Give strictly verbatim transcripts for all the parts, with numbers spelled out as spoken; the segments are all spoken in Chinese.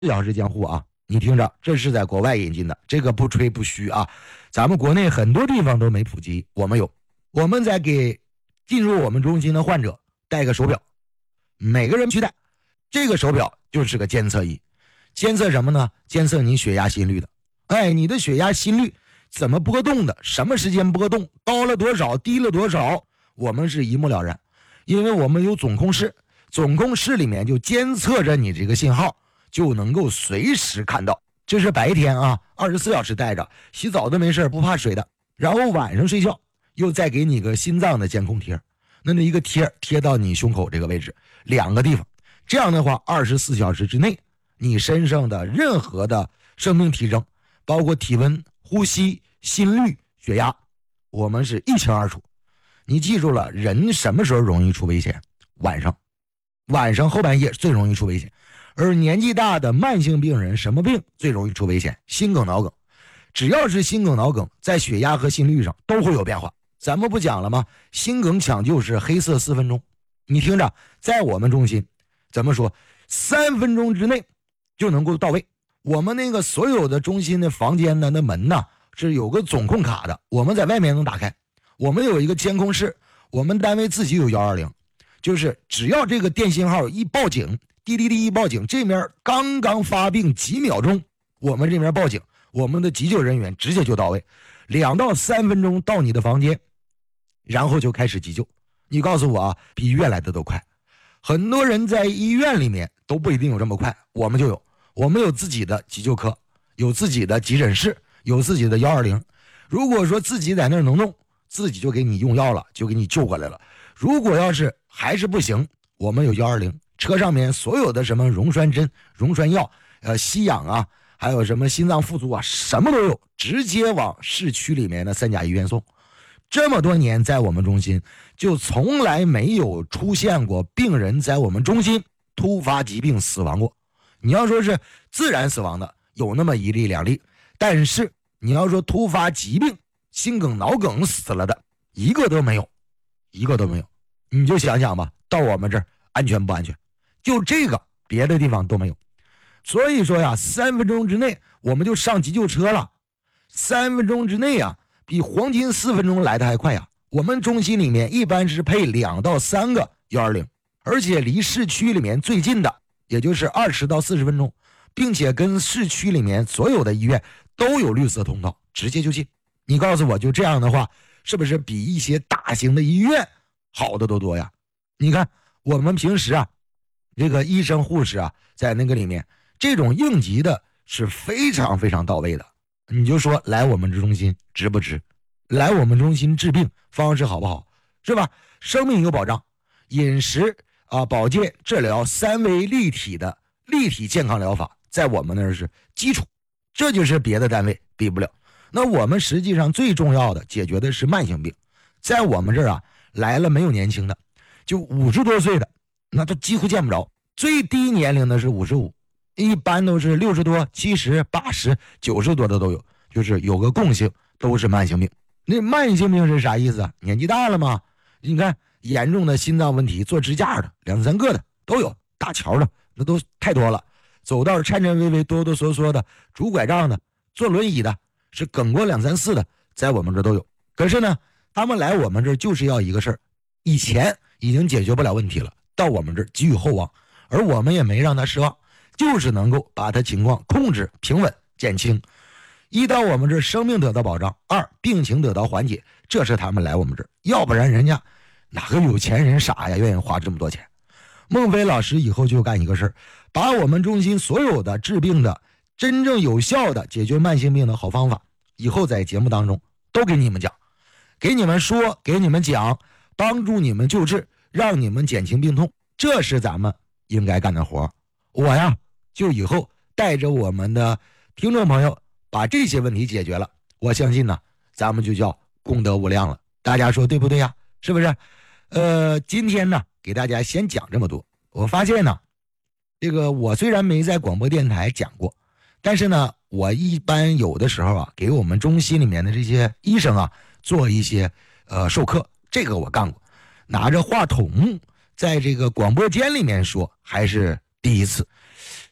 小时监护啊，你听着，这是在国外引进的，这个不吹不虚啊，咱们国内很多地方都没普及，我们有。我们在给进入我们中心的患者戴个手表，每个人去戴，这个手表就是个监测仪，监测什么呢？监测你血压心率的。哎，你的血压心率怎么波动的，什么时间波动，高了多少，低了多少，我们是一目了然，因为我们有总控室，总控室里面就监测着你这个信号，就能够随时看到。这是白天啊，二十四小时带着，洗澡都没事，不怕水的。然后晚上睡觉又再给你个心脏的监控贴，那那一个贴贴到你胸口这个位置，两个地方。这样的话，二十四小时之内，你身上的任何的生命体征，包括体温、呼吸、心率、血压，我们是一清二楚。你记住了，人什么时候容易出危险？晚上，晚上后半夜最容易出危险。而年纪大的慢性病人，什么病最容易出危险？心梗脑梗。只要是心梗脑梗，在血压和心率上都会有变化。咱们不讲了吗？心梗抢救是黑色四分钟。你听着，在我们中心怎么说？三分钟之内就能够到位。我们那个所有的中心的房间的那门呢，是有个总控卡的，我们在外面能打开。我们有一个监控室，我们单位自己有一二零，就是只要这个电信号一报警，滴滴滴一报警，这面刚刚发病几秒钟，我们这边报警，我们的急救人员直接就到位，两到三分钟到你的房间，然后就开始急救。你告诉我啊，比医院来的都快。很多人在医院里面都不一定有这么快，我们就有。我们有自己的急救科，有自己的急诊室，有自己的一二零。如果说自己在那儿能弄，自己就给你用药了，就给你救过来了。如果要是还是不行，我们有一二零，车上面所有的什么溶栓针、溶栓药、呃吸氧啊，还有什么心脏复苏啊，什么都有，直接往市区里面的三甲医院送。这么多年在我们中心，就从来没有出现过病人在我们中心突发疾病死亡过。你要说是自然死亡的，有那么一例两例，但是你要说突发疾病心梗脑梗死了的，一个都没有，一个都没有。你就想想吧，到我们这儿安全不安全？就这个别的地方都没有。所以说呀，三分钟之内我们就上急救车了，三分钟之内啊，比黄金四分钟来的还快呀。我们中心里面一般是配两到三个一二零，而且离市区里面最近的也就是二十到四十分钟，并且跟市区里面所有的医院都有绿色通道，直接就进。你告诉我，就这样的话，是不是比一些大型的医院好的都多呀？你看我们平时啊，这个医生护士啊，在那个里面，这种应急的是非常非常到位的。你就说来我们这中心值不值？来我们中心治病方式好不好？是吧？生命有保障，饮食啊、保健、治疗三维立体的立体健康疗法，在我们那儿是基础，这就是别的单位比不了。那我们实际上最重要的解决的是慢性病，在我们这儿啊，来了没有年轻的，就五十多岁的，那都几乎见不着。最低年龄的是五十五，一般都是六十多、七十、八十、九十多的都有，就是有个共性，都是慢性病。那慢性病是啥意思啊？年纪大了嘛，你看严重的心脏问题，做支架的两三个的都有，大桥的那都太多了，走道颤颤巍巍、哆哆嗦嗦的，拄拐杖的，坐轮椅的，是梗过两三四的，在我们这都有。可是呢，他们来我们这就是要一个事儿，以前已经解决不了问题了，到我们这寄予厚望，而我们也没让他失望，就是能够把他情况控制平稳减轻。一到我们这生命得到保障，二病情得到缓解，这是他们来我们这儿，要不然人家哪个有钱人傻呀，愿意花这么多钱。孟非老师以后就干一个事儿，把我们中心所有的治病的真正有效的解决慢性病的好方法，以后在节目当中都给你们讲，给你们说，给你们讲，帮助你们救治，让你们减轻病痛，这是咱们应该干的活。我呀，就以后带着我们的听众朋友把这些问题解决了，我相信呢，咱们就叫功德无量了。大家说对不对呀？是不是？呃，今天呢，给大家先讲这么多。我发现呢，这个我虽然没在广播电台讲过，但是呢，我一般有的时候啊，给我们中心里面的这些医生啊，做一些呃授课，这个我干过。拿着话筒在这个广播间里面说，还是第一次。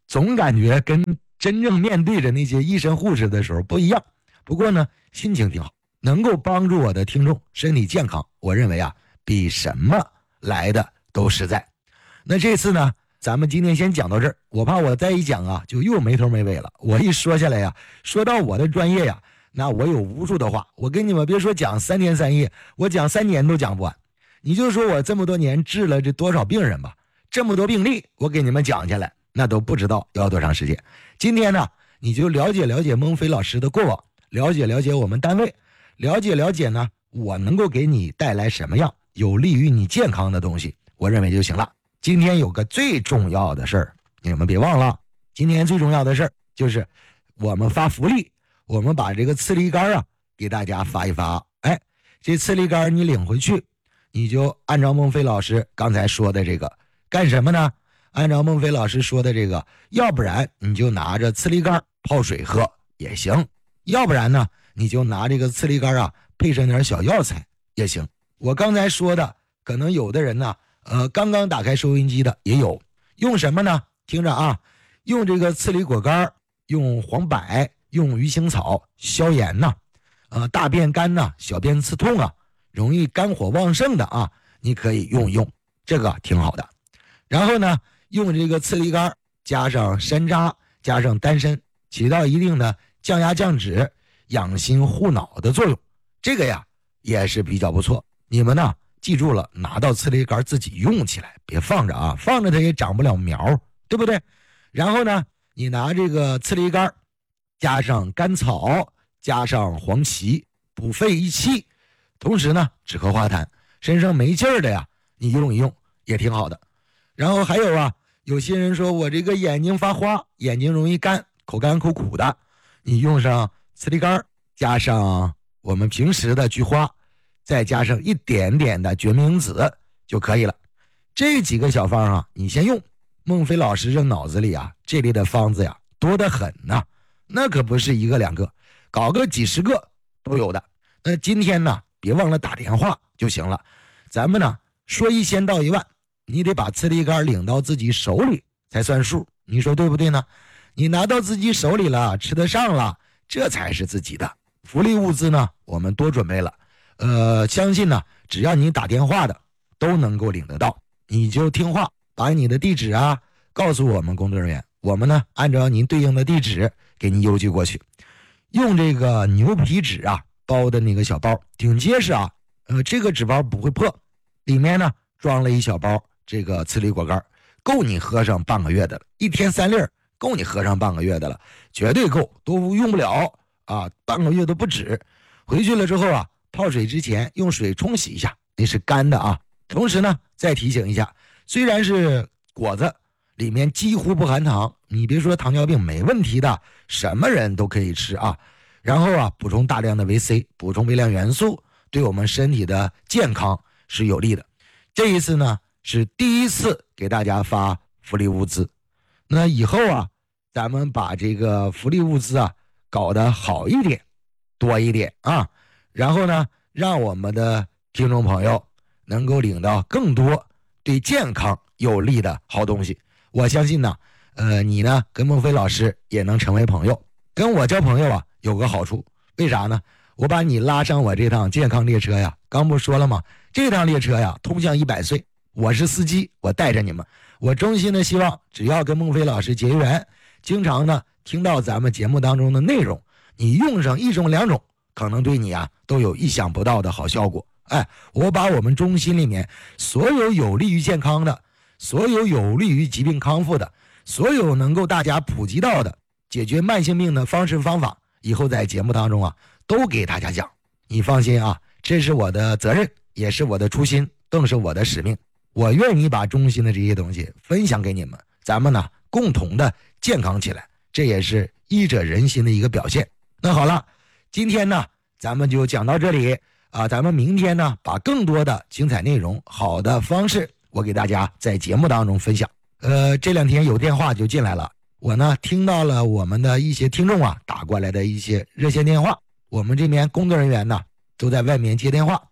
总感觉跟真正面对着那些医生护士的时候不一样。不过呢，心情挺好，能够帮助我的听众身体健康，我认为啊，比什么来的都实在。那这次呢，咱们今天先讲到这儿，我怕我再一讲啊，就又没头没尾了。我一说下来呀，说到我的专业呀，那我有无数的话，我跟你们别说讲三天三夜，我讲三年都讲不完。你就说我这么多年治了这多少病人吧，这么多病例，我给你们讲下来，那都不知道要多长时间。今天呢，你就了解了解孟非老师的过往，了解了解我们单位，了解了解呢，我能够给你带来什么样有利于你健康的东西，我认为就行了。今天有个最重要的事儿，你们别忘了，今天最重要的事儿就是我们发福利，我们把这个刺梨干啊给大家发一发。哎，这刺梨干你领回去，你就按照孟非老师刚才说的这个干什么呢？按照孟非老师说的这个，要不然你就拿着刺梨干泡水喝也行，要不然呢你就拿这个刺梨干啊配上点小药材也行。我刚才说的可能有的人呢呃，刚刚打开收音机的也有，用什么呢？听着啊，用这个刺梨果干，用黄柏，用鱼腥草消炎呐、啊，呃，大便干呐、啊，小便刺痛啊，容易肝火旺盛的啊，你可以用一用，这个挺好的。然后呢，用这个刺梨干加上山楂，加上丹参，起到一定的降压降脂、养心护脑的作用，这个呀也是比较不错。你们呢？记住了，拿到刺梨干自己用起来，别放着啊，放着它也长不了苗，对不对？然后呢，你拿这个刺梨干加上甘草，加上黄芪，补肺益气，同时呢，止咳化痰，身上没劲儿的呀，你用一用也挺好的。然后还有啊，有些人说我这个眼睛发花，眼睛容易干，口干口苦的，你用上刺梨干加上我们平时的菊花，再加上一点点的决明子就可以了。这几个小方啊，你先用。孟非老师这脑子里啊，这类的方子呀多得很呐、啊，那可不是一个两个，搞个几十个都有的。那今天呢，别忘了打电话就行了。咱们呢说一千道一万，你得把刺梨干领到自己手里才算数，你说对不对呢？你拿到自己手里了，吃得上了，这才是自己的。福利物资呢，我们多准备了。呃，相信呢，只要你打电话的，都能够领得到。你就听话，把你的地址啊告诉我们工作人员，我们呢按照您对应的地址给您邮寄过去。用这个牛皮纸啊包的那个小包，挺结实啊。呃，这个纸包不会破，里面呢装了一小包这个刺梨果干，够你喝上半个月的了，一天三粒，够你喝上半个月的了，绝对够，都用不了啊，半个月都不止。回去了之后啊，泡水之前用水冲洗一下，那是干的啊。同时呢，再提醒一下，虽然是果子，里面几乎不含糖，你别说糖尿病没问题的，什么人都可以吃啊。然后啊，补充大量的维 C， 补充微量元素，对我们身体的健康是有利的。这一次呢，是第一次给大家发福利物资，那以后啊，咱们把这个福利物资啊搞得好一点，多一点啊。然后呢，让我们的听众朋友能够领到更多对健康有利的好东西。我相信呢，呃，你呢跟孟非老师也能成为朋友。跟我交朋友啊，有个好处，为啥呢？我把你拉上我这趟健康列车呀，刚不说了吗？这趟列车呀，通向一百岁，我是司机，我带着你们。我衷心的希望，只要跟孟非老师结缘，经常呢听到咱们节目当中的内容，你用上一种两种，可能对你啊都有意想不到的好效果。哎，我把我们中心里面所有有利于健康的，所有有利于疾病康复的，所有能够大家普及到的解决慢性病的方式方法，以后在节目当中啊都给大家讲。你放心啊，这是我的责任，也是我的初心，更是我的使命。我愿意把中心的这些东西分享给你们，咱们呢共同的健康起来，这也是医者仁心的一个表现。那好了，今天呢咱们就讲到这里啊，咱们明天呢把更多的精彩内容、好的方式，我给大家在节目当中分享。呃，这两天有电话就进来了，我呢听到了我们的一些听众啊打过来的一些热线电话，我们这边工作人员呢都在外面接电话。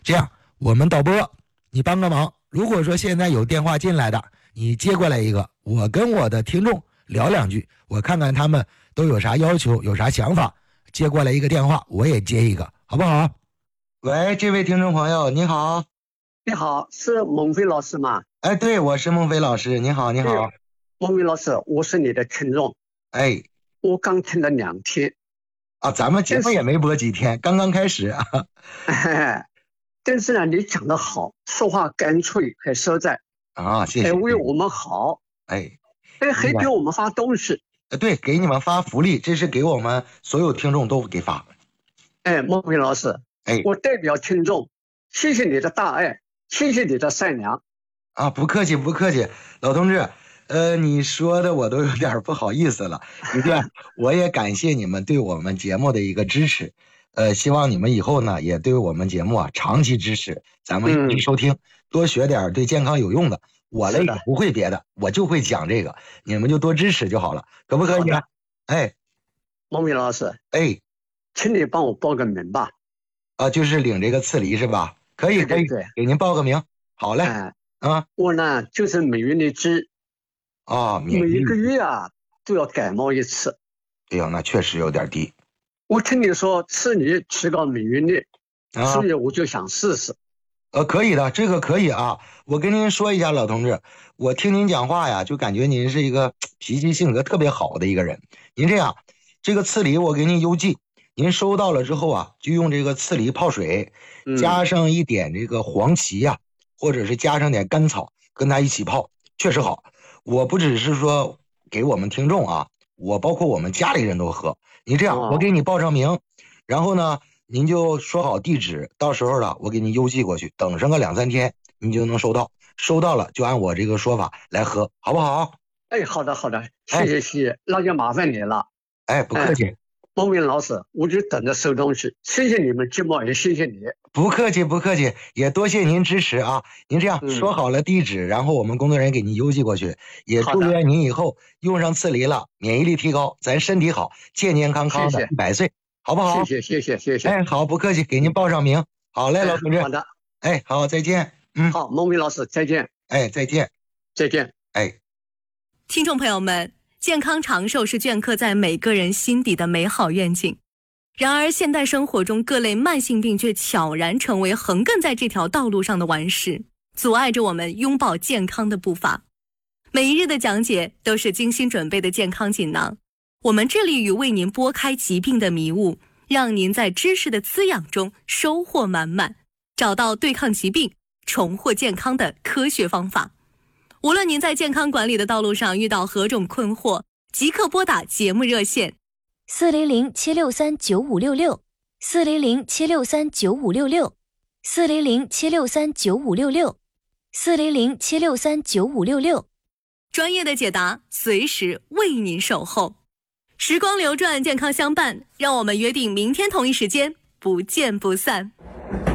这样，我们导播你帮个忙，如果说现在有电话进来的，你接过来一个，我跟我的听众聊两句，我看看他们都有啥要求，有啥想法。接过来一个电话，我也接一个，好不好？喂，这位听众朋友，你好。 你好，是孟非老师吗？ 哎，对，我是孟非老师。你好，你好。 孟非老师，我是你的听众。 哎， 我刚听了两天。 啊，咱们节目也没播几天，刚刚开始啊。 但是呢，你讲得好，说话干脆还实在啊，谢谢。 还为我们好， 哎， 哎，还给我们发东西。 呃，对，给你们发福利，这是给我们所有听众都给发。 哎，孟非老师， 哎， 我代表听众，谢谢你的大爱，谢谢你的善良。 啊，不客气，不客气，老同志。呃，你说的我都有点不好意思了。一定，我也感谢你们对我们节目的一个支持。呃，希望你们以后呢也对我们节目啊长期支持，咱们一起收听，嗯、多学点对健康有用的。我嘞也不会别的，我就会讲这个，你们就多支持就好了，可不可以？哎， 孟非老师， 哎， 请你帮我报个名吧。 啊，就是领这个刺梨是吧？可以，可以，给您报个名。好嘞。 哎、 啊， 我呢就是免疫力低。 啊， 每一个月啊都要感冒一次。 哎呀，那确实有点低。 我听你说吃梨提高免疫力，啊、所以我就想试试。 呃，可以的，这个可以啊。我跟您说一下，老同志，我听您讲话呀，就感觉您是一个脾气性格特别好的一个人。您这样，这个刺梨我给您邮寄，您收到了之后啊，就用这个刺梨泡水，加上一点这个黄芪呀、啊，或者是加上点甘草，跟它一起泡，确实好。我不只是说给我们听众啊，我包括我们家里人都喝。你这样，我给你报上名，然后呢，您就说好地址，到时候了我给你邮寄过去，等上个两三天，你就能收到。收到了就按我这个说法来喝，好不好？ 哎，好的好的，谢谢谢谢，那就麻烦你了。 哎，不客气。哎， 孟明老师，我就等着收东西，谢谢你们节目，也谢谢你。 不客气不客气，也多谢您支持啊！您这样、嗯、说好了地址，然后我们工作人员给您邮寄过去。也祝愿您以后用上刺梨了，免疫力提高，咱身体好，健健康康的一百岁，好不好？ 谢谢谢谢谢谢。 哎，好，不客气，给您报上名。好嘞，老同志。 好的。 哎，好，再见。嗯， 好，孟明老师，再见。 哎，再见。 再见。 哎， 听众朋友们，健康长寿是镌刻在每个人心底的美好愿景。然而现代生活中各类慢性病却悄然成为横亘在这条道路上的顽石，阻碍着我们拥抱健康的步伐。每一日的讲解都是精心准备的健康锦囊，我们致力于为您拨开疾病的迷雾，让您在知识的滋养中收获满满，找到对抗疾病、重获健康的科学方法。无论您在健康管理的道路上遇到何种困惑，即刻拨打节目热线四零零七六三九五六六，四零零七六三九五六六，四零零七六三九五六六，四零零七六三九五六六。 专业的解答，随时为您守候。时光流转，健康相伴，让我们约定明天同一时间不见不散。